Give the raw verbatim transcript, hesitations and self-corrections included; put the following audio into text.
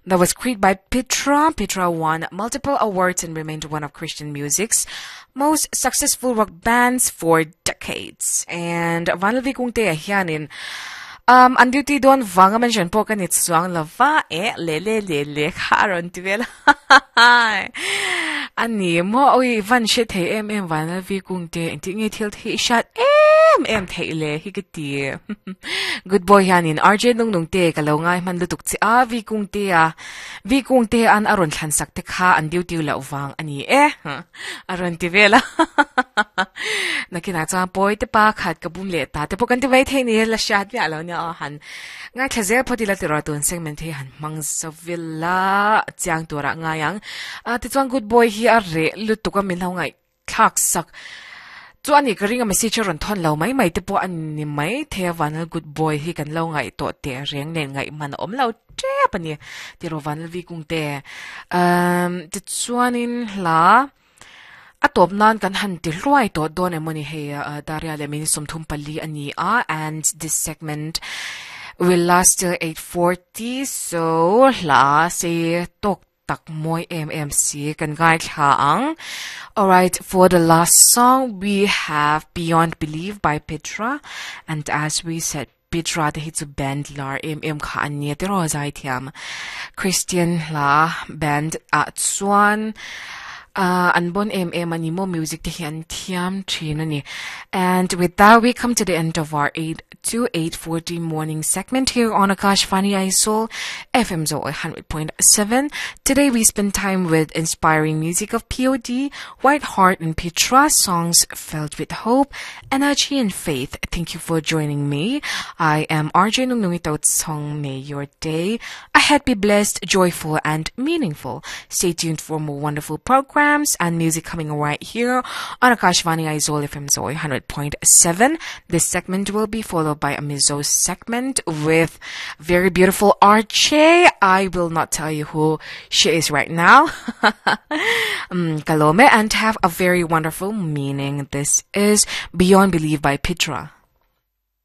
that was created by Petra. Petra won multiple awards and remained one of Christian music's most successful rock bands for decades. And Vanal Vi Kung Te Hianin Um, andito ti doon vanga man siya po kanit suang lava eh lele lele karon tivel ani mo oi van shit he em em van vi kung te inti ngi til he shot em em te le higiti good boy hanin R J nung nung te kalaw nga man lutuk si a vi kung te a vi kung te an aron thansak te kha an diu diu la uwang ani eh aron tivel nakinatsa boy te pa khat kabum le ta te po kan te vai the ni la shat vi alo a han nga thaze photi la tira tun segment he han mangsavilla chiang tora nga yang a ti chuang good boy hi a re lutuka min ho ngai thak sak chu ani ka ringa message ron thon lo mai mai te po an ni mai the vanal good boy hi kan lo ngai to te reng nen ngai man om lo tre pani ti ro vanal vi kung te um ti chuanin la atop nan kan han ti ruai to don emoni he daria le min sum thum pali ani a and this segment will last till eight forty so la se tok tak moi mmc kan gai thang. All right, for the last song we have Beyond Belief by Petra, and as we said Petra the hits band lar mm kha ania te ro zai thiam Christian la band at swan Uh, anbon mm animo music tihian tiam trinani. And with that, we come to the end of our eight to eight forty morning segment here on Akashvani Aizol F M one hundred point seven. Today we spend time with inspiring music of P O D, White Heart and Petra, songs filled with hope, energy and faith. Thank you for joining me. I am R J Nung Nungitaut Song. May your day ahead be blessed, joyful and meaningful. Stay tuned for more wonderful programs and music coming right here on Akashvani Aizol F M one hundred point seven. This segment will be followed by a Mizo segment with very beautiful R J. I will not tell you who she is right now. um, Kalome, and have a very wonderful meaning. This is Beyond Belief by Petra.